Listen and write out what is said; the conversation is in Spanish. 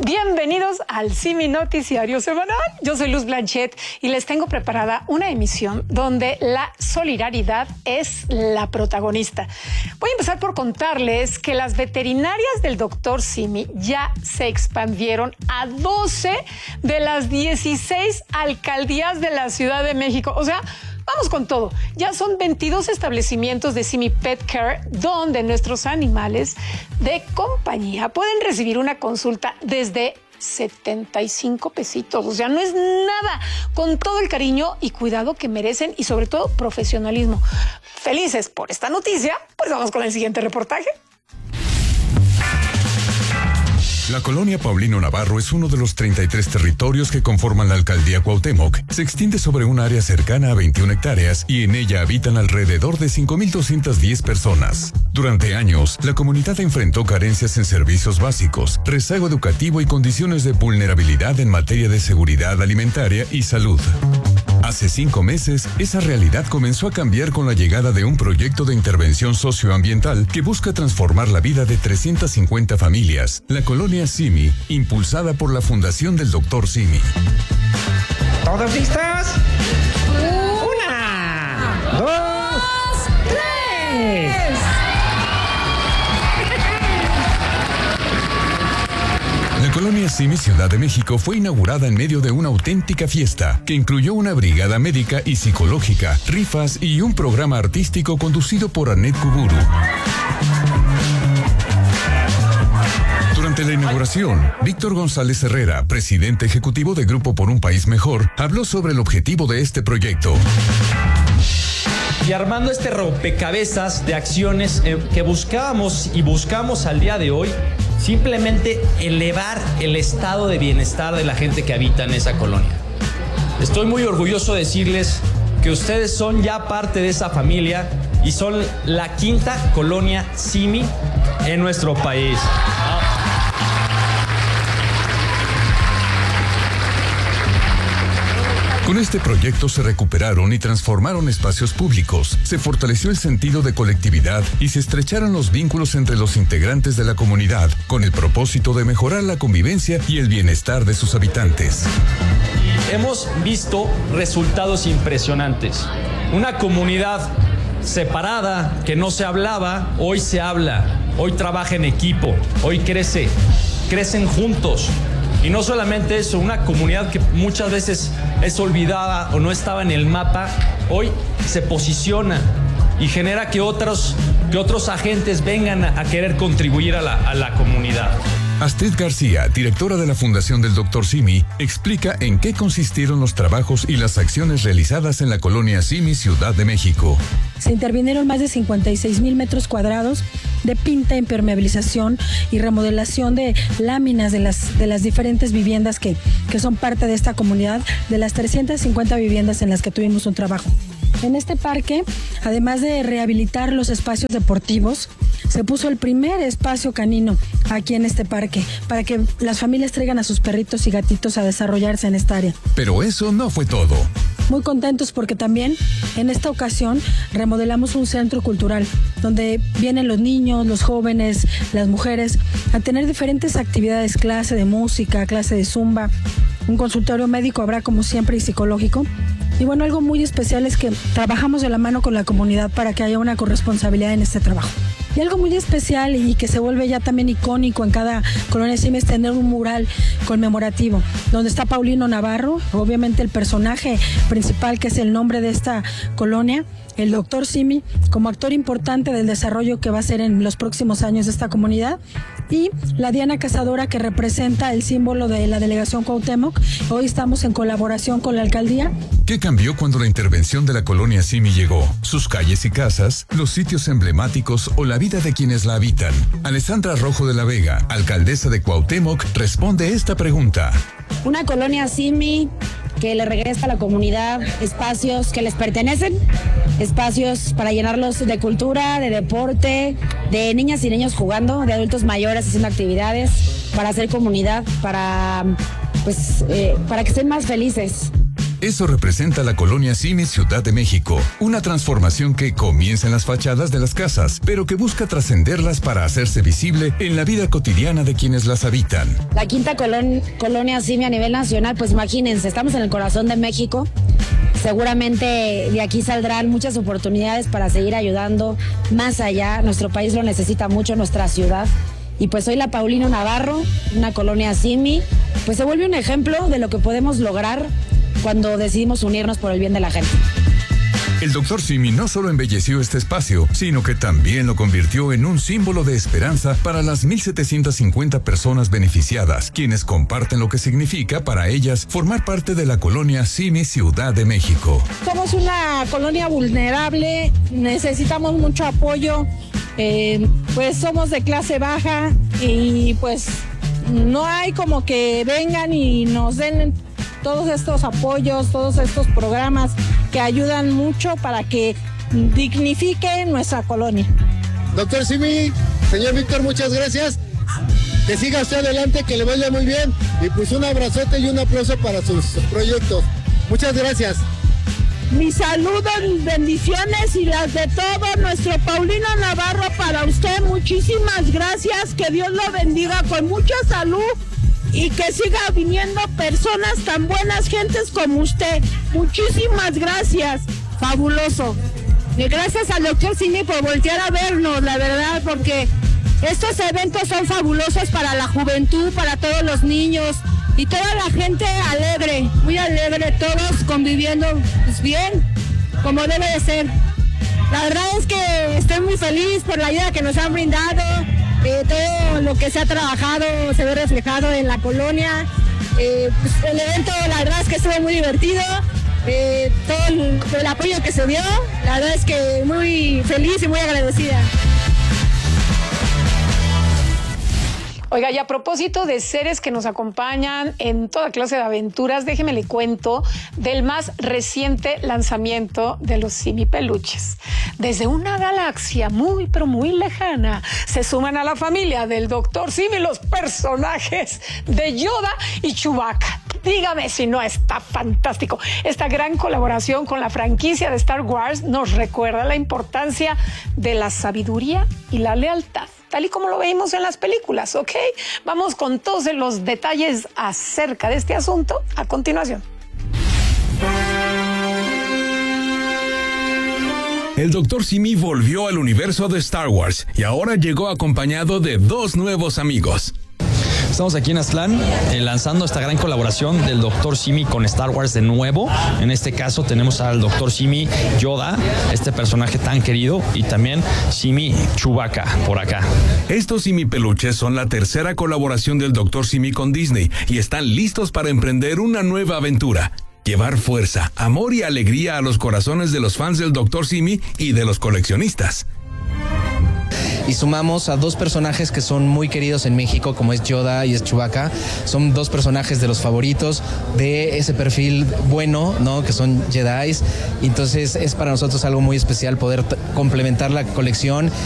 Bienvenidos al Simi Noticiario Semanal. Yo soy Luz Blanchet y les tengo preparada una emisión donde la solidaridad es la protagonista. Voy a empezar por contarles que las veterinarias del Dr. Simi ya se expandieron a 12 de las 16 alcaldías de la Ciudad de México. O sea, vamos con todo. Ya son 22 establecimientos de Simi Pet Care donde nuestros animales de compañía pueden recibir una consulta desde 75 pesitos. O sea, no es nada. Con todo el cariño y cuidado que merecen y sobre todo profesionalismo. Felices por esta noticia, pues vamos con el siguiente reportaje. La colonia Paulino Navarro es uno de los 33 territorios que conforman la alcaldía Cuauhtémoc. Se extiende sobre un área cercana a 21 hectáreas y en ella habitan alrededor de 5,210 personas. Durante años, la comunidad enfrentó carencias en servicios básicos, rezago educativo y condiciones de vulnerabilidad en materia de seguridad alimentaria y salud. Hace 5 meses, esa realidad comenzó a cambiar con la llegada de un proyecto de intervención socioambiental que busca transformar la vida de 350 familias. La colonia Simi, impulsada por la Fundación del Dr. Simi. ¿Todos listos? 1, 2, 3. La colonia Simi Ciudad de México fue inaugurada en medio de una auténtica fiesta que incluyó una brigada médica y psicológica, rifas y un programa artístico conducido por Anet Kuburu. Durante la inauguración, Víctor González Herrera, presidente ejecutivo de Grupo por un País Mejor, habló sobre el objetivo de este proyecto. Y armando este rompecabezas de acciones que buscamos al día de hoy, simplemente elevar el estado de bienestar de la gente que habita en esa colonia. Estoy muy orgulloso de decirles que ustedes son ya parte de esa familia y son la 5ª colonia Simi en nuestro país. Con este proyecto se recuperaron y transformaron espacios públicos, se fortaleció el sentido de colectividad y se estrecharon los vínculos entre los integrantes de la comunidad, con el propósito de mejorar la convivencia y el bienestar de sus habitantes. Hemos visto resultados impresionantes. Una comunidad separada, que no se hablaba, hoy se habla, hoy trabaja en equipo, hoy crecen juntos. Y no solamente eso, una comunidad que muchas veces es olvidada o no estaba en el mapa, hoy se posiciona y genera que otros agentes vengan a querer contribuir a la comunidad. Astrid García, directora de la Fundación del Dr. Simi, explica en qué consistieron los trabajos y las acciones realizadas en la colonia Simi Ciudad de México. Se intervinieron más de 56,000 metros cuadrados de pinta, impermeabilización y remodelación de láminas de las diferentes viviendas que son parte de esta comunidad, de las 350 viviendas en las que tuvimos un trabajo. En este parque, además de rehabilitar los espacios deportivos, se puso el primer espacio canino aquí en este parque para que las familias traigan a sus perritos y gatitos a desarrollarse en esta área. Pero eso no fue todo. Muy contentos porque también en esta ocasión remodelamos un centro cultural donde vienen los niños, los jóvenes, las mujeres a tener diferentes actividades, clase de música, clase de zumba, un consultorio médico habrá como siempre y psicológico. Y bueno, algo muy especial es que trabajamos de la mano con la comunidad para que haya una corresponsabilidad en este trabajo. Y algo muy especial y que se vuelve ya también icónico en cada colonia Simi es tener un mural conmemorativo, donde está Paulino Navarro, obviamente el personaje principal que es el nombre de esta colonia, el Dr. Simi, como actor importante del desarrollo que va a ser en los próximos años de esta comunidad, y la Diana Cazadora que representa el símbolo de la delegación Cuauhtémoc. Hoy estamos en colaboración con la alcaldía. ¿Qué cambió cuando la intervención de la colonia Simi llegó? Sus calles y casas, los sitios emblemáticos o la vida de quienes la habitan. Alessandra Rojo de la Vega, alcaldesa de Cuauhtémoc, responde esta pregunta. Una colonia Simi que le regresa a la comunidad espacios que les pertenecen, espacios para llenarlos de cultura, de deporte, de niñas y niños jugando, de adultos mayores haciendo actividades, para hacer comunidad, para que estén más felices. Eso representa la colonia Simi Ciudad de México, una transformación que comienza en las fachadas de las casas, pero que busca trascenderlas para hacerse visible en la vida cotidiana de quienes las habitan. La quinta colonia Simi a nivel nacional, pues imagínense, estamos en el corazón de México. Seguramente de aquí saldrán muchas oportunidades para seguir ayudando más allá. Nuestro país lo necesita mucho, nuestra ciudad. Y pues hoy la Paulino Navarro, una colonia Simi, pues se vuelve un ejemplo de lo que podemos lograr cuando decidimos unirnos por el bien de la gente. El Dr. Simi no solo embelleció este espacio, sino que también lo convirtió en un símbolo de esperanza para las 1,750 personas beneficiadas, quienes comparten lo que significa para ellas formar parte de la colonia Simi Ciudad de México. Somos una colonia vulnerable, necesitamos mucho apoyo, pues somos de clase baja y pues no hay como que vengan y nos den todos estos apoyos, todos estos programas que ayudan mucho para que dignifique nuestra colonia. Doctor Simi, señor Víctor, muchas gracias. Que siga usted adelante, que le vaya muy bien. Y pues un abrazote y un aplauso para sus proyectos. Muchas gracias. Mis saludos, bendiciones y las de todo nuestro Paulino Navarro para usted. Muchísimas gracias. Que Dios lo bendiga con mucha salud. Y que siga viniendo personas tan buenas gentes como usted. Muchísimas gracias. Fabuloso. Y gracias al doctor Simi por voltear a vernos, la verdad, porque estos eventos son fabulosos para la juventud, para todos los niños y toda la gente alegre, muy alegre, todos conviviendo pues bien, como debe de ser. La verdad es que estoy muy feliz por la ayuda que nos han brindado. Todo lo que se ha trabajado se ve reflejado en la colonia. Pues el evento, la verdad es que estuvo muy divertido. Todo el apoyo que se dio, la verdad es que muy feliz y muy agradecida. Oiga, y a propósito de seres que nos acompañan en toda clase de aventuras, déjeme le cuento del más reciente lanzamiento de los Simi Peluches. Desde una galaxia muy, pero muy lejana, se suman a la familia del Dr. Simi los personajes de Yoda y Chewbacca. Dígame si no está fantástico. Esta gran colaboración con la franquicia de Star Wars nos recuerda la importancia de la sabiduría y la lealtad, tal y como lo veíamos en las películas, ¿ok? Vamos con todos los detalles acerca de este asunto a continuación. El Dr. Simi volvió al universo de Star Wars y ahora llegó acompañado de dos nuevos amigos. Estamos aquí en Aztlán lanzando esta gran colaboración del Dr. Simi con Star Wars de nuevo. En este caso tenemos al Dr. Simi Yoda, este personaje tan querido, y también Simi Chewbacca por acá. Estos Simi peluches son la tercera colaboración del Dr. Simi con Disney y están listos para emprender una nueva aventura. Llevar fuerza, amor y alegría a los corazones de los fans del Dr. Simi y de los coleccionistas. Y sumamos a dos personajes que son muy queridos en México, como es Yoda y es Chewbacca. Son dos personajes de los favoritos de ese perfil bueno, ¿no? Que son Jedis. Entonces es para nosotros algo muy especial poder complementar la colección